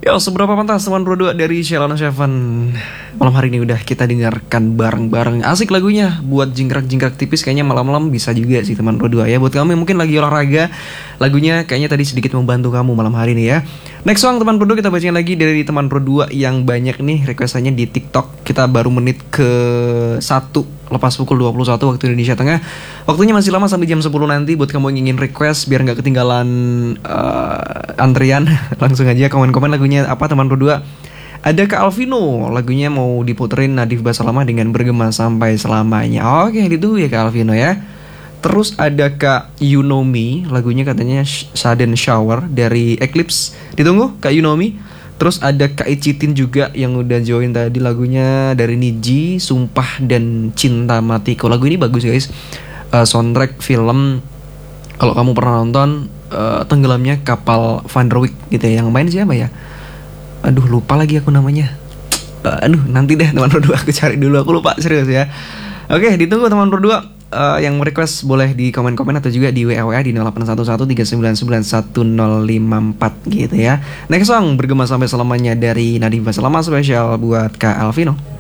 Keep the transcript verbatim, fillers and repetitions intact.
Yo, seberapa pantas teman berdua dari Sheila Seven. Malam hari ini udah kita dengarkan bareng-bareng. Asik lagunya. Buat jingkrak-jingkrak tipis kayaknya malam-malam bisa juga sih teman berdua ya. Buat kamu yang mungkin lagi olahraga, lagunya kayaknya tadi sedikit membantu kamu malam hari ini ya. Next song teman berdua kita bacain lagi dari teman berdua yang banyak nih requestannya di TikTok. Kita baru menit ke satu lepas pukul dua puluh satu waktu Indonesia Tengah. Waktunya masih lama sampai jam sepuluh nanti. Buat kamu yang ingin request biar gak ketinggalan uh, antrian, langsung aja komen-komen lagunya apa teman berdua. Ada Kak Alvino, lagunya mau diputerin Nadif Basalamah dengan Bergema Sampai Selamanya. Oke, ditunggu ya Kak Alvino ya. Terus ada Kak You Know Me, lagunya katanya Sudden Shower dari Eclipse. Ditunggu Kak You Know Me. Terus ada Kak Icitin juga yang udah join tadi, lagunya dari Niji, Sumpah dan Cinta Matiku. Lagu ini bagus guys, uh, soundtrack film, kalau kamu pernah nonton uh, Tenggelamnya Kapal Van der Wijk gitu ya. Yang main siapa ya? Aduh lupa lagi aku namanya. uh, Aduh nanti deh teman berdua, aku cari dulu, aku lupa serius ya. Oke, ditunggu teman berdua. Uh, yang request boleh di komen-komen atau juga di W A W A di nol delapan satu satu tiga sembilan sembilan satu nol lima empat gitu ya. Next song Bergema Sampai Selamanya dari Nadif Basalamah, spesial buat Kak Alvino.